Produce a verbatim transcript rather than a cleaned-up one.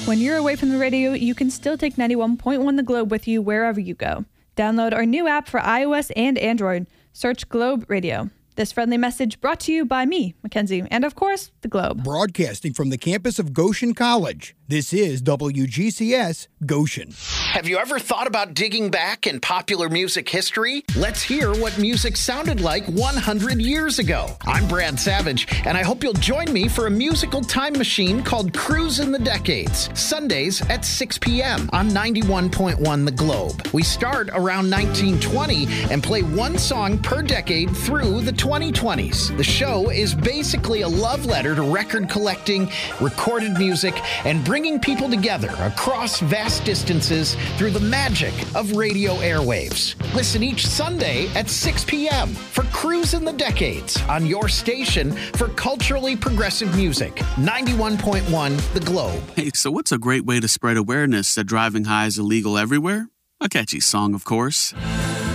When you're away from the radio, you can still take ninety-one point one The Globe with you wherever you go. Download our new app for iOS and Android. Search Globe Radio. This friendly message brought to you by me, Mackenzie, and of course, The Globe. Broadcasting from the campus of Goshen College, this is W G C S Goshen. Have you ever thought about digging back in popular music history? Let's hear what music sounded like one hundred years ago. I'm Brad Savage, and I hope you'll join me for a musical time machine called Cruise in the Decades, Sundays at six p.m. on ninety-one point one The Globe. We start around nineteen twenty and play one song per decade through the twenty twenties. The show is basically a love letter to record collecting, recorded music, and bringing people together across vast distances through the magic of radio airwaves. Listen each Sunday at six p.m. for Cruise in the Decades on your station for culturally progressive music, ninety-one point one The Globe. Hey, so what's a great way to spread awareness that driving high is illegal everywhere? A catchy song, of course.